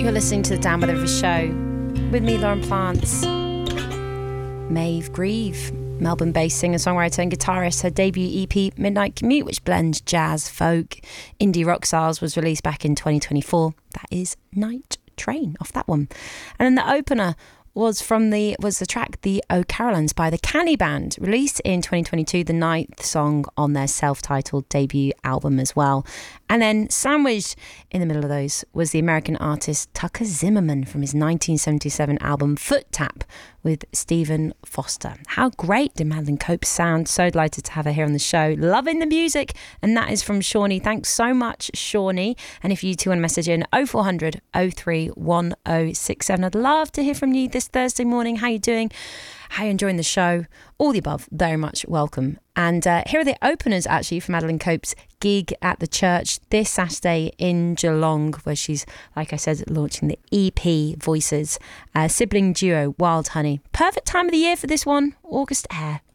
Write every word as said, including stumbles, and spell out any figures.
You're listening to the Dan with River show with me, Lauren Plants. Maeve Grieve, Melbourne-based singer-songwriter and guitarist. Her debut E P, Midnight Commute, which blends jazz, folk, indie rock styles, was released back in twenty twenty-four. That is Night Train off that one. And then the opener was from the was the track The O'Carolines by the Canny Band, released in twenty twenty-two, the ninth song on their self-titled debut album as well. And then sandwiched in the middle of those was the American artist Tucker Zimmerman from his nineteen seventy-seven album Foot Tap with Stephen Foster. How great did Madeline Cope sound? So delighted to have her here on the show. Loving the music. And that is from Shawnee. Thanks so much, Shawnee. And if you two want to message in, oh four hundred, oh three one oh six seven. I'd love to hear from you this Thursday morning. How you doing? How you enjoying the show? All the above, very much welcome. And uh, here are the openers actually for Madeline Cope's gig at the church this Saturday in Geelong, where she's, like I said, launching the E P Voices, uh, sibling duo Wild Honey. Perfect time of the year for this one, August Air.